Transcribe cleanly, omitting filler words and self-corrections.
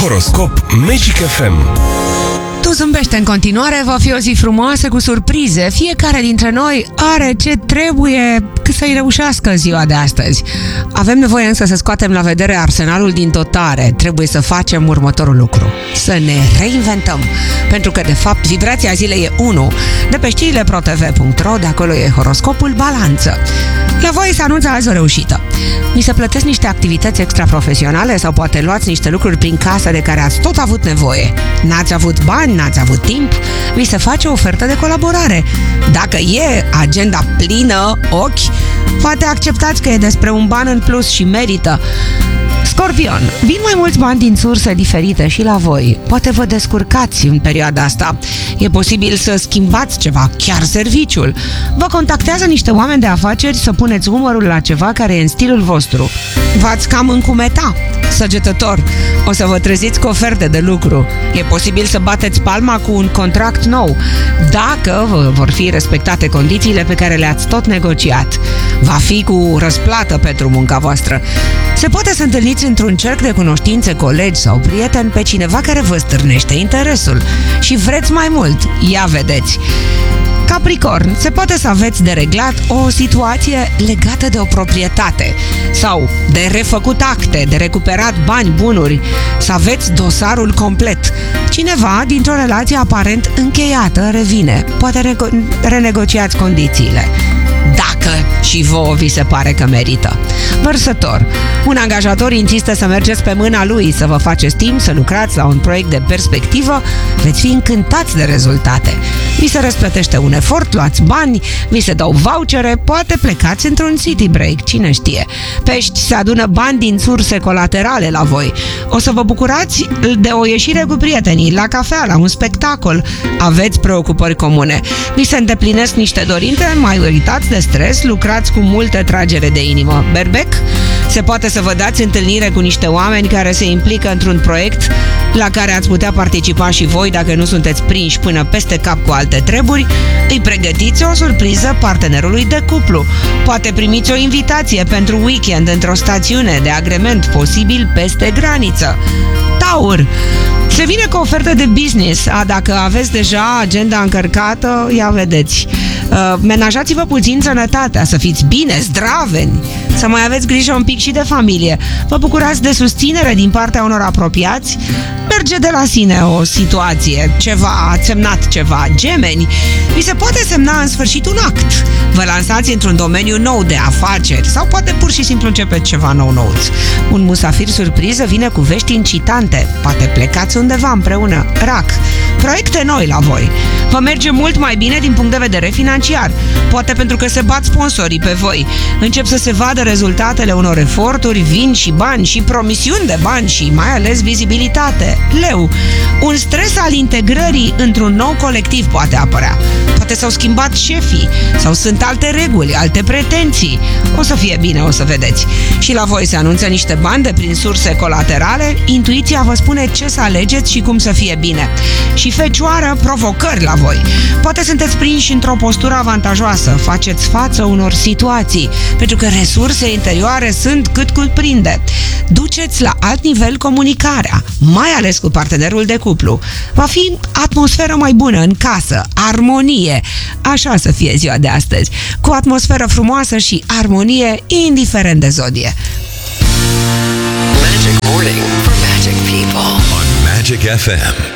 Horoscop Magic FM. Tu zâmbește în continuare, va fi o zi frumoasă cu surprize. Fiecare dintre noi are ce trebuie să-i reușească ziua de astăzi. Avem nevoie însă să scoatem la vedere arsenalul din dotare. Trebuie să facem următorul lucru: să ne reinventăm. Pentru că, de fapt, vibrația zilei e 1. De pe știrile protv.ro, de acolo e horoscopul Balanță. La voi se anunță azi o reușită. Mi se plătesc niște activități extraprofesionale sau poate luați niște lucruri prin casă de care ați tot avut nevoie. N-ați avut bani, n-ați avut timp, vi se face o ofertă de colaborare. Dacă e agenda plină, ochi, poate acceptați că e despre un ban în plus și merită. Scorpion, vin mai mulți bani din surse diferite și la voi. Poate vă descurcați în perioada asta. E posibil să schimbați ceva, chiar serviciul. Vă contactează niște oameni de afaceri să puneți umărul la ceva care e în stilul vostru. V-ați cam încumeta. Săgetător, o să vă treziți cu oferte de lucru. E posibil să bateți palma cu un contract nou, dacă vor fi respectate condițiile pe care le-ați tot negociat. Va fi cu răsplată pentru munca voastră. Se poate să întâlniți într-un cerc de cunoștințe, colegi sau prieteni pe cineva care vă stârnește interesul și vreți mai mult. Ia vedeți! Capricorn, se poate să aveți de reglat o situație legată de o proprietate sau de refăcut acte, de recuperat bani, bunuri, să aveți dosarul complet. Cineva dintr-o relație aparent încheiată revine, poate renegociați condițiile. Dacă și vouă vi se pare că merită. Vărsător, un angajator insistă să mergeți pe mâna lui, să vă faceți timp, să lucrați la un proiect de perspectivă, veți fi încântați de rezultate. Vi se răsplătește un efort, luați bani, vi se dau vouchere, poate plecați într-un city break, cine știe. Pești, se adună bani din surse colaterale la voi. O să vă bucurați de o ieșire cu prietenii, la cafea, la un spectacol. Aveți preocupări comune. Vi se îndeplinesc niște dorințe, mai uitați de stres, lucrați cu multă tragere de inimă. Berbec, se poate să vă dați întâlnire cu niște oameni care se implică într-un proiect la care ați putea participa și voi dacă nu sunteți prinși până peste cap cu alte treburi. Îi pregătiți o surpriză partenerului de cuplu. Poate primiți o invitație pentru weekend într-o stațiune de agrement, posibil peste graniță. Taur, se vine cu ofertă de business. Dacă aveți deja agenda încărcată, ia vedeți. Menajați-vă puțin sănătatea, să fiți bine, zdraveni, să mai aveți grijă un pic și de familie. Vă bucurați de susținere din partea unor apropiați. Merge de la sine o situație, ceva, ați semnat ceva. Gemeni, vi se poate semna în sfârșit un act. Vă lansați într-un domeniu nou de afaceri sau poate pur și simplu începeți ceva nou-nouț. Un musafir surpriză vine cu vești incitante. Poate plecați undeva împreună. Rac, proiecte noi la voi. Vă merge mult mai bine din punct de vedere financiar. Poate pentru că se bat sponsorii pe voi. Încep să se vadă rezultatele unor eforturi, vin și bani și promisiuni de bani și mai ales vizibilitate. Leu, un stres al integrării într-un nou colectiv poate apărea. Poate s-au schimbat șefii sau sunt alte reguli, alte pretenții. O să fie bine, o să vedeți. Și la voi se anunță niște bande prin surse colaterale. Intuiția vă spune ce să alegeți și cum să fie bine. Și Fecioară, provocări la voi. Poate sunteți prinși într-o postură avantajoasă, faceți față unor situații, pentru că resurse interioare sunt cât cuprinde. Duceți la alt nivel comunicarea, mai ales cu partenerul de cuplu. Va fi atmosferă mai bună în casă, armonie. Așa să fie ziua de astăzi, cu atmosferă frumoasă și armonie, indiferent de zodie. Magic Morning for Magic People on Magic FM.